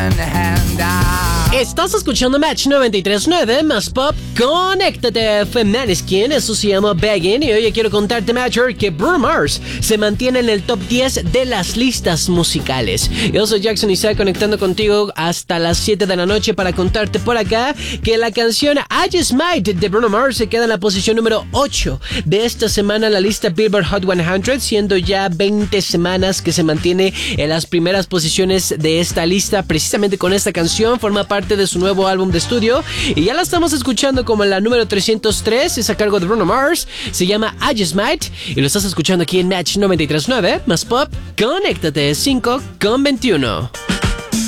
Estás escuchando Match 93.9 más Pop. Conéctate, Maneskin, eso se llama Begging. Y hoy quiero contarte, Matcher, que Bruno Mars se mantiene en el top 10 de las listas musicales. Yo soy Jackson Isaac, conectando contigo hasta las 7 de la noche para contarte por acá que la canción I Just Might de Bruno Mars se queda en la posición número 8 de esta semana en la lista Billboard Hot 100, siendo ya 20 semanas que se mantiene en las primeras posiciones de esta lista. Precisamente con esta canción forma parte de su nuevo álbum de estudio y ya la estamos escuchando como en la número 303, es a cargo de Bruno Mars, se llama I Just Might y lo estás escuchando aquí en Match 93.9 más Pop. Conéctate, 5:21.